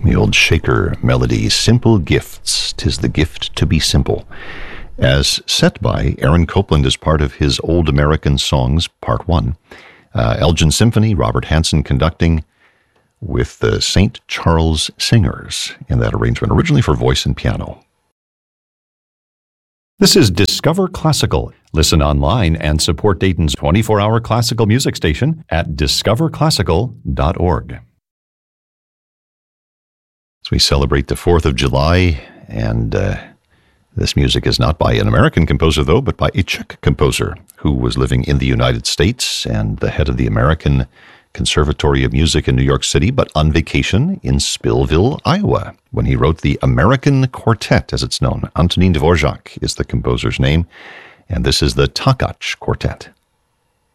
The old Shaker melody, Simple Gifts, 'Tis the Gift to be Simple, as set by Aaron Copland as part of his Old American Songs, Part 1. Elgin Symphony, Robert Hansen conducting with the St. Charles Singers in that arrangement, originally for voice and piano. This is Discover Classical. Listen online and support Dayton's 24-hour classical music station at discoverclassical.org. As we celebrate the 4th of July, and this music is not by an American composer, though, but by a Czech composer who was living in the United States and the head of the American Conservatory of Music in New York City, but on vacation in Spillville, Iowa, when he wrote the American Quartet, as it's known. Antonín Dvořák is the composer's name, and this is the Takács Quartet.